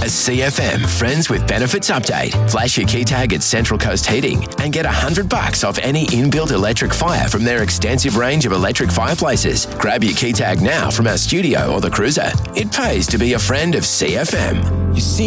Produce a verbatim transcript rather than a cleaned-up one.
A C F M Friends with Benefits update. Flash your key tag at Central Coast Heating and get one hundred bucks off any inbuilt electric fire from their extensive range of electric fireplaces. Grab your key tag now from our studio or the cruiser. It pays to be a friend of C F M. You see